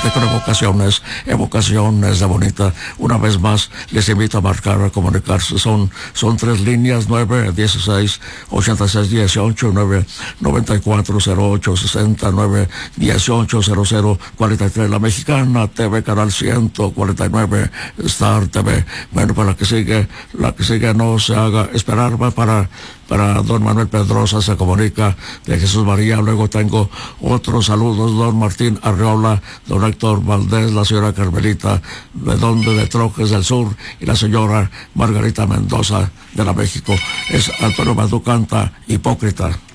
siempre con evocaciones de bonita. Una vez más, les invito a marcar, a comunicarse. Son 3 líneas, 9 16 86 18, 9 94 08 60, 9 18 00 43. La Mexicana TV, canal 149, Star TV. Bueno, para la que sigue no se haga esperar, va para don Manuel Pedrosa, se comunica de Jesús María. Luego tengo otros saludos, don Martín Arreola, don Héctor Valdés, la señora Carmelita de Trojes del Sur, y la señora Margarita Mendoza de la México. Es Antonio Madu canta Hipócrita.